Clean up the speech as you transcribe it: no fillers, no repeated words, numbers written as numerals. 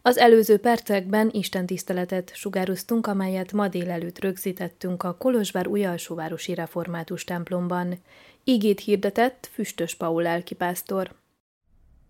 Az előző percekben istentiszteletet sugároztunk, amelyet ma délelőtt rögzítettünk a Kolozsvár Újalsóvárosi Református templomban. Igét hirdetett Füstös Paul lelkipásztor.